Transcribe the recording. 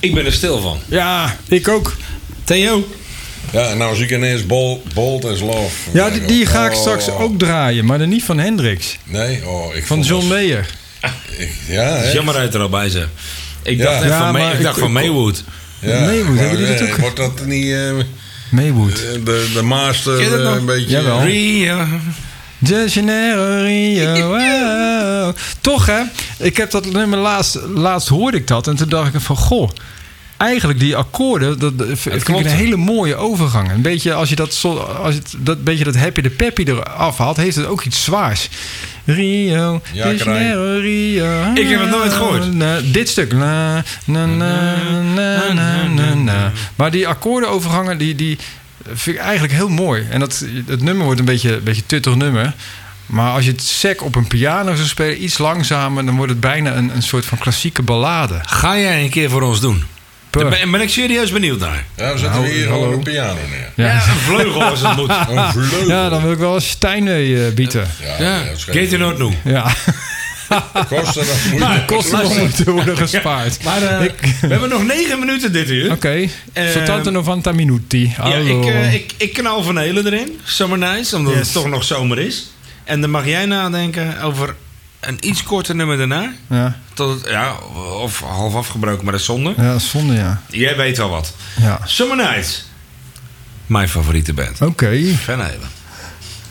Ik ben er stil van. Ja, ik ook. Theo? Ja, en nou zie ik ineens Bold as Love. Ja, die ga ik straks ook draaien, maar dan niet van Hendrix. Nee? Ik Van John Mayer. Ja, hè? Jammer uit er al bij ze. Ik dacht, Ja. ik dacht van Maywood. Ja, Maywood, hebben jullie dat ook? Wordt dat niet Maywood. de master Ken je dat nog? een beetje... Jawel. Rio. De Janeiro, Rio. Wow. Toch, hè? Ik heb dat nummer laatst hoorde ik dat. En toen dacht ik van, goh. Eigenlijk die akkoorden, dat vind ik een hele mooie overgang. Een beetje als je dat beetje dat happy de peppy eraf haalt, heeft het ook iets zwaars. Rio, Ja, de Janeiro, Rio. Ik heb het nooit gehoord. Dit stuk. Na, na, na, na, na, na, na. Maar die akkoordenovergangen, die vind ik eigenlijk heel mooi. En het nummer wordt een beetje tuttig nummer. Maar als je het sec op een piano zou spelen, iets langzamer, dan wordt het bijna een soort van klassieke ballade. Ga jij een keer voor ons doen? Daar ben ik serieus benieuwd naar. Ja, we zetten hier gewoon een piano neer. Ja, een vleugel als het moet. Een vleugel. Ja, dan wil ik wel een Steinway bieden. Ja, Geet je nooit doen. Ja, Kosten dat moet je. kosten nog moeten worden gespaard. Maar we hebben nog 9 minuten dit uur. Oké, soltanto 90 minuti. Ja, Hallo. ik knal Van Helen erin. Summer Nights, omdat het toch nog zomer is. En dan mag jij nadenken over een iets korter nummer daarna. Ja, Of half afgebroken, maar dat is zonde. ja, zonde, ja. Jij weet wel wat. Ja. Summer Nights. Mijn favoriete band. Oké. Van Helen.